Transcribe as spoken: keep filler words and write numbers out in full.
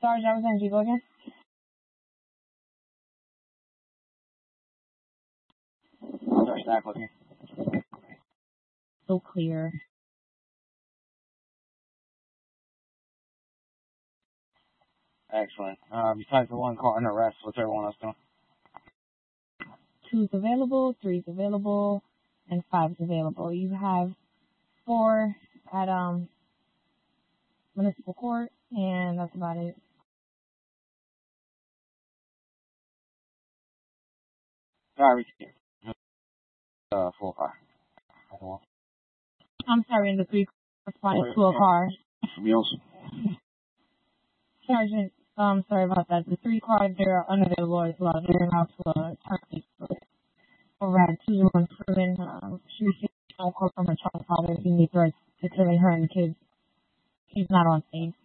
Sarge, I was energy. Go again. Sorry, stack looking. So clear. Excellent. Uh, besides the one car and the rest, what's everyone else doing? Two's available, three's available, and five's available. You have four at um municipal court, and that's about it. Sorry, uh, full car. I'm sorry, and the three responded to a car. Meals. Sergeant, um, sorry about that. The three cars, they're unavailable as well. They're out to a target over at two oh one Proven. Um, she received a phone call from her child father. He needs threats to killing her and the kids. She's not on stage.